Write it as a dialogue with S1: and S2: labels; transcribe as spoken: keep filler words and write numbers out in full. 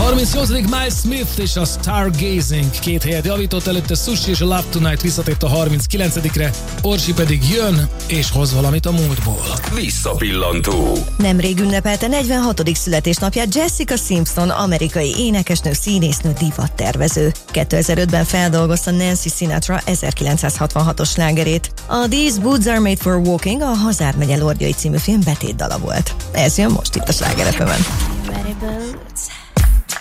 S1: harmincnyolcadik Miles Smith és a Stargazing két helyet javított, előtte Sushi és a Love Tonight visszatért a harminckilencedikre, Orsi pedig jön és hoz valamit a múltból.
S2: Visszapillantó.
S3: Nemrég ünnepelte negyvenhatodik születésnapját Jessica Simpson, amerikai énekesnő, színésznő, divattervező. kétezer-ötben feldolgozta Nancy Sinatra ezerkilencszázhatvanhatos slágerét. A These Boots Are Made for Walking a Hazár megye lordjai című film betétdala volt. Ez jön most itt a Sláger ef emen.
S4: Ready, boots?